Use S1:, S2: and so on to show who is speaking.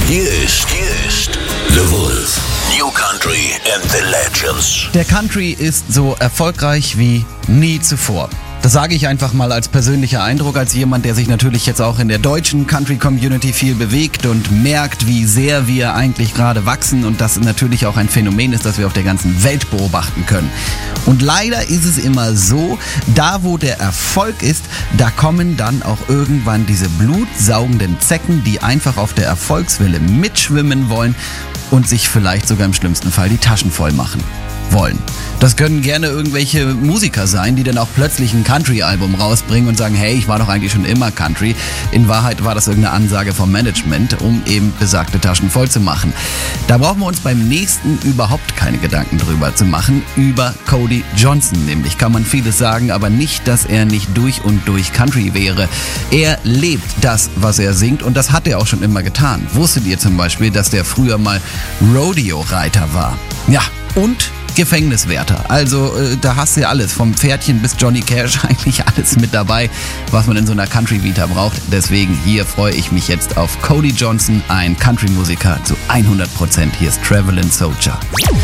S1: Hier ist The Wolf. New Country and the Legends.
S2: Der Country ist so erfolgreich wie nie zuvor. Das sage ich einfach mal als persönlicher Eindruck, als jemand, der sich natürlich jetzt auch in der deutschen Country-Community viel bewegt und merkt, wie sehr wir eigentlich gerade wachsen und das natürlich auch ein Phänomen ist, das wir auf der ganzen Welt beobachten können. Und leider ist es immer so, da wo der Erfolg ist, da kommen dann auch irgendwann diese blutsaugenden Zecken, die einfach auf der Erfolgswelle mitschwimmen wollen und sich vielleicht sogar im schlimmsten Fall die Taschen voll machen wollen. Das können gerne irgendwelche Musiker sein, die dann auch plötzlich ein Country-Album rausbringen und sagen, hey, ich war doch eigentlich schon immer Country. In Wahrheit war das irgendeine Ansage vom Management, um eben besagte Taschen voll zu machen. Da brauchen wir uns beim nächsten überhaupt keine Gedanken drüber zu machen. Über Cody Johnson nämlich kann man vieles sagen, aber nicht, dass er nicht durch und durch Country wäre. Er lebt das, was er singt und das hat er auch schon immer getan. Wusstet ihr zum Beispiel, dass der früher mal Rodeo-Reiter war? Ja, und Gefängniswärter. Also da hast du ja alles, vom Pferdchen bis Johnny Cash, eigentlich alles mit dabei, was man in so einer Country-Vita braucht. Deswegen hier freue ich mich jetzt auf Cody Johnson, ein Country-Musiker zu 100%. Hier ist Travelin' Soldier.